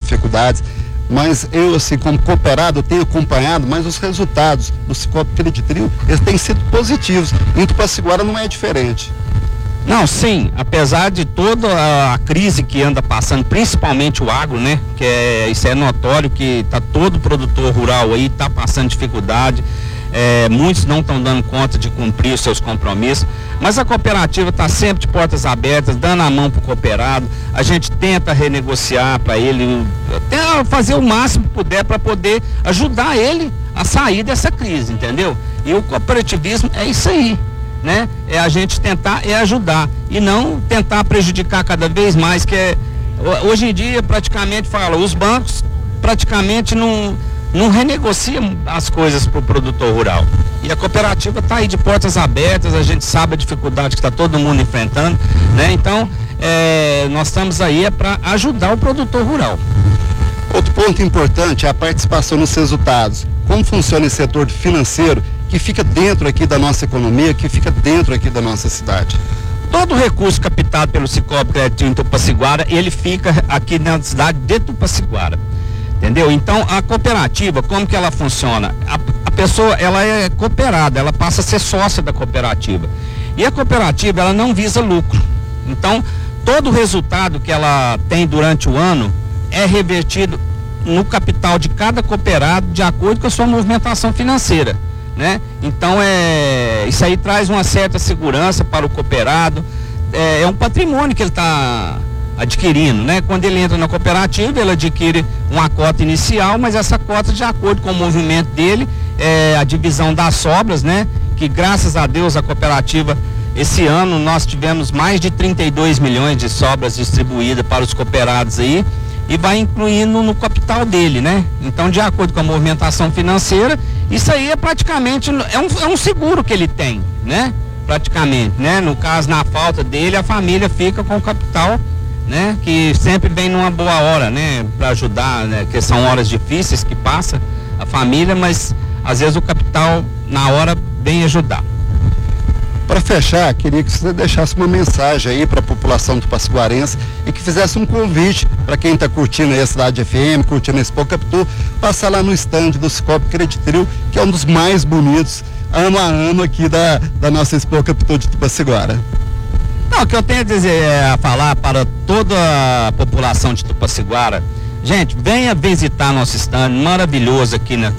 dificuldades, mas eu, assim, como cooperado, eu tenho acompanhado, mas os resultados do Cicobi Creditril, eles têm sido positivos. Em Tupaciguara não é diferente. Não, sim, apesar de toda a crise que anda passando, principalmente o agro, né? Isso é notório que todo produtor rural aí tá passando dificuldade, muitos não estão dando conta de cumprir os seus compromissos, mas a cooperativa está sempre de portas abertas, dando a mão para o cooperado. A gente tenta renegociar para ele, fazer o máximo que puder para poder ajudar ele a sair dessa crise, entendeu? E o cooperativismo é isso aí, né? É a gente tentar ajudar e não tentar prejudicar cada vez mais, hoje em dia praticamente os bancos praticamente não renegociam as coisas para o produtor rural, e a cooperativa está aí de portas abertas. A gente sabe a dificuldade que está todo mundo enfrentando, né? Então nós estamos aí para ajudar o produtor rural. Outro ponto importante é a participação nos resultados. Como funciona esse setor financeiro que fica dentro aqui da nossa economia, que fica dentro aqui da nossa cidade? Todo o recurso captado pelo Cicobi Creditril em Tupaciguara, ele fica aqui na cidade de Tupaciguara, entendeu? Então a cooperativa, como que ela funciona? A pessoa, ela é cooperada, ela passa a ser sócia da cooperativa, e a cooperativa, ela não visa lucro. Então todo o resultado que ela tem durante o ano é revertido no capital de cada cooperado de acordo com a sua movimentação financeira, né? Então isso aí traz uma certa segurança para o cooperado, é um patrimônio que ele está adquirindo, né? Quando ele entra na cooperativa, ele adquire uma cota inicial, mas essa cota, de acordo com o movimento dele, a divisão das sobras, né? Que graças a Deus a cooperativa, esse ano nós tivemos mais de 32 milhões de sobras distribuídas para os cooperados aí, e vai incluindo no capital dele, né? Então, de acordo com a movimentação financeira, isso aí é praticamente, é um seguro que ele tem, né? Praticamente, né? No caso, na falta dele, a família fica com o capital, né? Que sempre vem numa boa hora, né? Para ajudar, né? Que são horas difíceis que passa a família, mas às vezes o capital, na hora, vem ajudar. Para fechar, queria que você deixasse uma mensagem aí para a população do tupaciguarense e que fizesse um convite para quem está curtindo aí a Cidade FM, curtindo esse Expocapitu, passar lá no stand do Cicobi Creditril, que é um dos mais bonitos, ano a ano, aqui da nossa Expocapitu de Tupaciguara. Não, o que eu tenho a dizer a falar para toda a população de Tupaciguara: gente, venha visitar nosso stand maravilhoso aqui na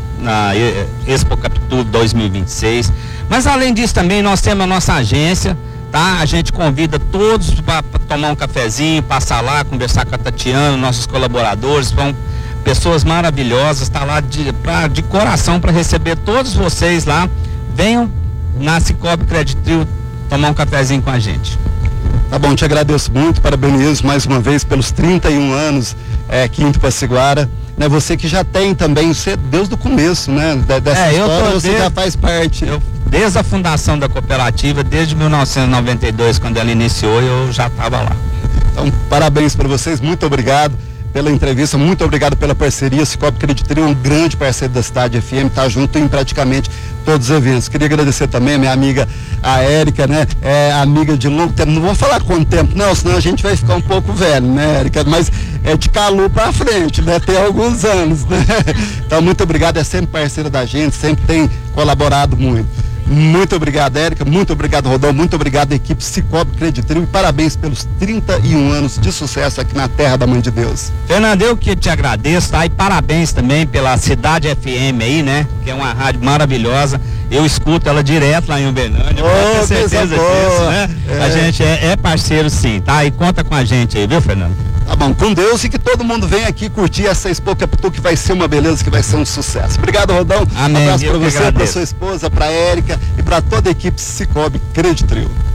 Expocapitu 2026. Mas além disso também nós temos a nossa agência, tá? A gente convida todos para tomar um cafezinho, passar lá, conversar com a Tatiana, nossos colaboradores, são pessoas maravilhosas, tá lá de coração para receber todos vocês lá. Venham na Cicobi Creditril tomar um cafezinho com a gente. Tá bom, te agradeço muito, parabenizo mais uma vez pelos 31 anos aqui em Tupaciguara, né? Você que já tem também, você desde o começo, né? Dessa história, você já faz parte. Desde a fundação da cooperativa, desde 1992, quando ela iniciou, eu já estava lá. Então, parabéns para vocês, muito obrigado pela entrevista, muito obrigado pela parceria. Cicobi Creditril é um grande parceiro da Cidade FM, tá junto em praticamente todos os eventos. Queria agradecer também a minha amiga, a Érica, né? Amiga de longo tempo, não vou falar quanto tempo não, senão a gente vai ficar um pouco velho, né, Érica? Mas é de Calu pra frente, né? Tem alguns anos, né? Então, muito obrigado, é sempre parceira da gente, sempre tem colaborado muito. Muito obrigado, Érica, muito obrigado, Rodão, muito obrigado, equipe Cicobi Creditril, e parabéns pelos 31 anos de sucesso aqui na Terra da Mãe de Deus. Fernando, eu que te agradeço, tá? E parabéns também pela Cidade FM aí, né? Que é uma rádio maravilhosa. Eu escuto ela direto lá em Uberlândia, pode ter certeza disso, né? A gente é parceiro sim, tá? E conta com a gente aí, viu, Fernando? Tá bom, com Deus, e que todo mundo venha aqui curtir essa Expocapitu, que vai ser uma beleza, que vai ser um sucesso. Obrigado, Rodão. Amém. Um abraço para você, para sua esposa, para Érica e para toda a equipe Cicobi Creditril.